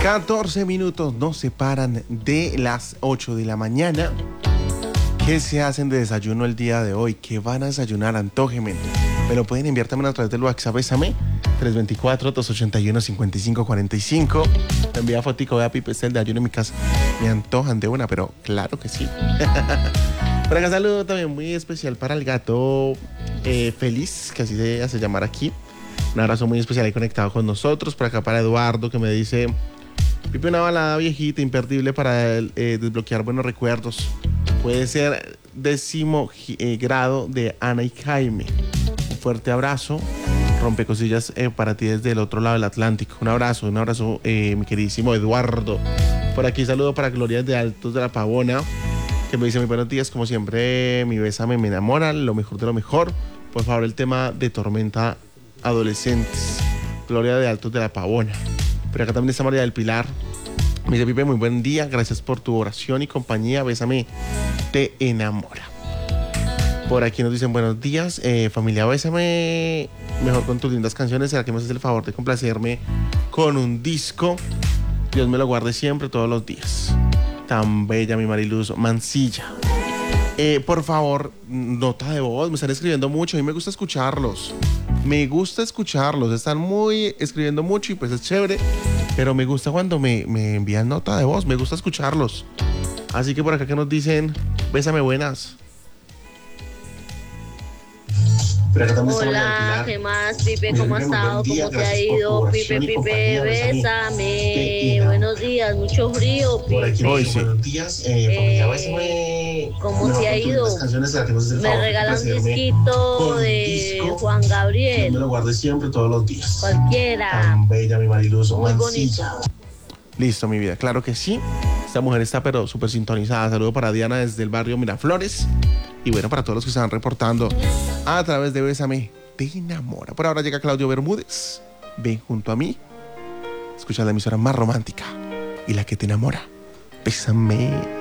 14 minutos nos separan de las 8 de la mañana. ¿Qué se hacen de desayuno el día de hoy? ¿Qué van a desayunar? Antójenme. Me lo pueden enviar también a través del WhatsApp. Bésame 324-281-5545. Me envía fotico, vea Pipe, este el desayuno en mi casa. Me antojan de una, pero claro que sí. Por acá saludo también muy especial para el gato Feliz, que así se hace llamar aquí. Un abrazo muy especial ahí conectado con nosotros. Por acá para Eduardo, que me dice: Pipe, una balada viejita, imperdible para desbloquear buenos recuerdos. Puede ser 10º grado de Ana y Jaime. Un fuerte abrazo. Rompecosillas para ti desde el otro lado del Atlántico. Un abrazo, mi queridísimo Eduardo. Por aquí saludo para Gloria de Altos de la Pavona, que me dice: muy buenos días, como siempre, mi bésame me enamora, lo mejor de lo mejor. Por favor, el tema de Tormenta Adolescentes. Gloria de Altos de la Pavona. Pero acá también está María del Pilar. Me dice: Pipe, muy buen día, gracias por tu oración y compañía, bésame, te enamora. Por aquí nos dicen: buenos días, familia, bésame mejor con tus lindas canciones. ¿Será que me haces el favor de complacerme con un disco? Dios me lo guarde siempre, todos los días. Tan bella mi Mariluz Mancilla. Por favor, nota de voz, me están escribiendo mucho, a mí me gusta escucharlos. Están escribiendo mucho y pues es chévere, pero me gusta cuando me envían nota de voz, me gusta escucharlos. Así que por acá que nos dicen: bésame, buenas. Hola, ¿qué más, Pipe? ¿Cómo has estado? ¿Cómo te ha ido? Pipe, bésame. Buenos días, mucho frío, Pipe. Buenos días, familia, bésame. ¿Cómo te ha ido? Me regalan un disquito de Juan Gabriel. Me lo guarde siempre, todos los días. Cualquiera. Tan bella mi Mariluz Muy Mancilla. bonito. Listo, mi vida, claro que sí. Esta mujer está pero súper sintonizada. Saludo para Diana desde el barrio Miraflores. Y bueno, para todos los que se van reportando a través de Bésame, te enamora. Por ahora llega Claudio Bermúdez. Ven junto a mí. Escucha la emisora más romántica y la que te enamora. Bésame.